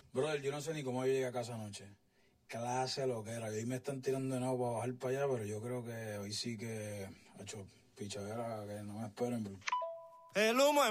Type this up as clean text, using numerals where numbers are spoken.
Brother, yo no sé ni cómo yo llegué a casa anoche. Clase lo que era. Y hoy me están tirando de nuevo para bajar para allá, pero yo creo que hoy sí que ha hecho pichadera que no me esperen. El humo